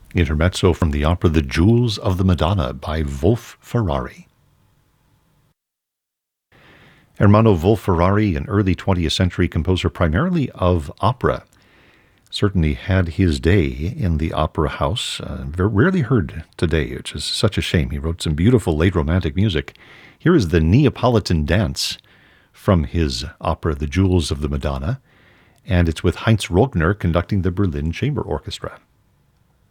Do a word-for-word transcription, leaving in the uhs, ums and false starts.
Intermezzo from the opera The Jewels of the Madonna by Wolf Ferrari. Ermanno Wolf-Ferrari, an early twentieth century composer primarily of opera, certainly had his day in the opera house. Uh, very rarely heard today, which is such a shame. He wrote some beautiful late romantic music. Here is the Neapolitan Dance from his opera The Jewels of the Madonna, and it's with Heinz Rogner conducting the Berlin Chamber Orchestra.